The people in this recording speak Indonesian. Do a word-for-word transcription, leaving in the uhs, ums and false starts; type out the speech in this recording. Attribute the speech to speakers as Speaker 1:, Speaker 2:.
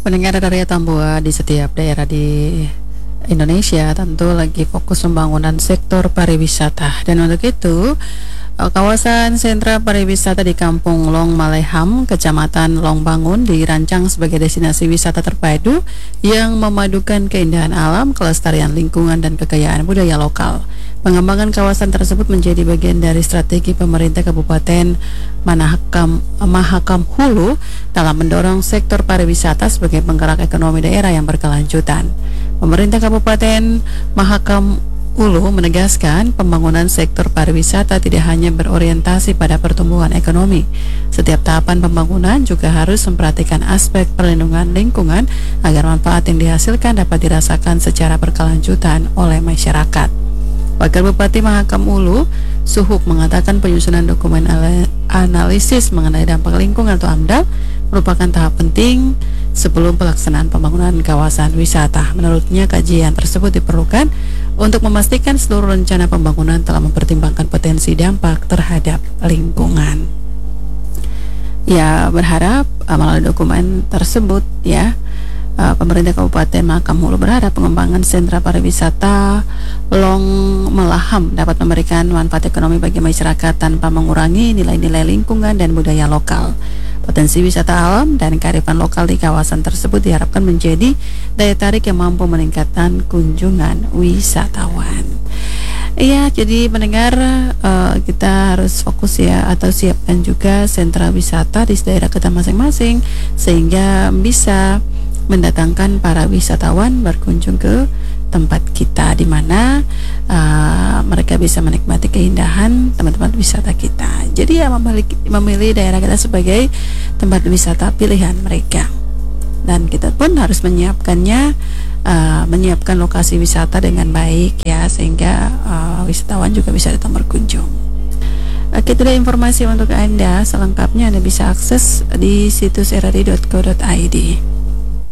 Speaker 1: Pendengar Radio Tambua di setiap daerah di Indonesia tentu lagi fokus pembangunan sektor pariwisata, dan untuk itu eh, kawasan sentra pariwisata di Kampung Long Maleham, Kecamatan Long Bangun dirancang sebagai destinasi wisata terpadu yang memadukan keindahan alam, kelestarian lingkungan dan kekayaan budaya lokal. Pengembangan kawasan tersebut menjadi bagian dari strategi pemerintah Kabupaten Manahakam, Mahakam Hulu dalam mendorong sektor pariwisata sebagai penggerak ekonomi daerah yang berkelanjutan. Pemerintah Kabupaten Mahakam Hulu menegaskan pembangunan sektor pariwisata tidak hanya berorientasi pada pertumbuhan ekonomi. Setiap tahapan pembangunan juga harus memperhatikan aspek perlindungan lingkungan agar manfaat yang dihasilkan dapat dirasakan secara berkelanjutan oleh masyarakat. Wakil Bupati Mahakam Hulu, Suhuk, mengatakan penyusunan dokumen analisis mengenai dampak lingkungan atau AMDAL merupakan tahap penting sebelum pelaksanaan pembangunan kawasan wisata. Menurutnya, kajian tersebut diperlukan untuk memastikan seluruh rencana pembangunan telah mempertimbangkan potensi dampak terhadap lingkungan. Ya, berharap melalui dokumen tersebut ya, Uh, pemerintah Kabupaten Mahakam Hulu berharap pengembangan sentra pariwisata Long Maleham dapat memberikan manfaat ekonomi bagi masyarakat tanpa mengurangi nilai-nilai lingkungan dan budaya lokal. Potensi wisata alam dan kearifan lokal di kawasan tersebut diharapkan menjadi daya tarik yang mampu meningkatkan kunjungan wisatawan. Iya, jadi mendengar uh, kita harus fokus ya, atau siapkan juga sentra wisata di daerah kita masing-masing sehingga bisa mendatangkan para wisatawan berkunjung ke tempat kita, di mana uh, mereka bisa menikmati keindahan tempat-tempat wisata kita. Jadi ya, memilih, memilih daerah kita sebagai tempat wisata pilihan mereka, dan kita pun harus menyiapkannya, uh, menyiapkan lokasi wisata dengan baik ya, sehingga uh, wisatawan juga bisa datang berkunjung. Oke, itu adalah informasi untuk Anda. Selengkapnya Anda bisa akses di situs r r i dot co dot i d.